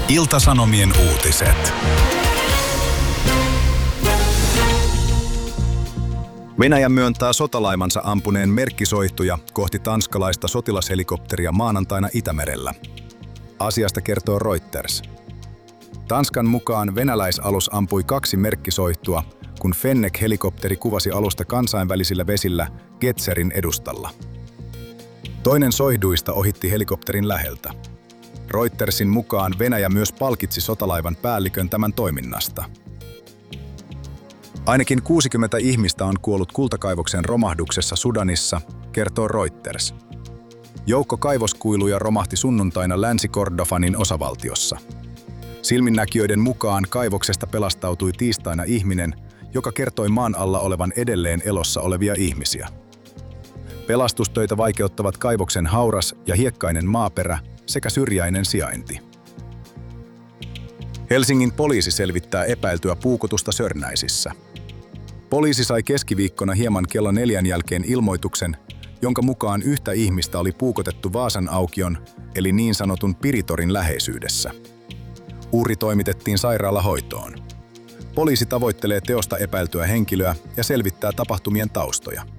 Ilta-Sanomien uutiset. Venäjä myöntää sotalaivansa ampuneen merkkisoihtuja kohti tanskalaista sotilashelikopteria maanantaina Itämerellä. Asiasta kertoo Reuters. Tanskan mukaan venäläisalus ampui 2 merkkisoihtua, kun Fennek-helikopteri kuvasi alusta kansainvälisillä vesillä Getzerin edustalla. Toinen soihduista ohitti helikopterin läheltä. Reutersin mukaan Venäjä myös palkitsi sotalaivan päällikön tämän toiminnasta. Ainakin 60 ihmistä on kuollut kultakaivoksen romahduksessa Sudanissa, kertoo Reuters. Joukko kaivoskuiluja romahti sunnuntaina Länsi-Kordofanin osavaltiossa. Silminnäkijöiden mukaan kaivoksesta pelastautui tiistaina ihminen, joka kertoi maan alla olevan edelleen elossa olevia ihmisiä. Pelastustöitä vaikeuttavat kaivoksen hauras ja hiekkainen maaperä sekä syrjäinen sijainti. Helsingin poliisi selvittää epäiltyä puukotusta Sörnäisissä. Poliisi sai keskiviikkona hieman kello 4 jälkeen ilmoituksen, jonka mukaan yhtä ihmistä oli puukotettu Vaasan aukion, eli niin sanotun Piritorin läheisyydessä. Uhri toimitettiin sairaalahoitoon. Poliisi tavoittelee teosta epäiltyä henkilöä ja selvittää tapahtumien taustoja.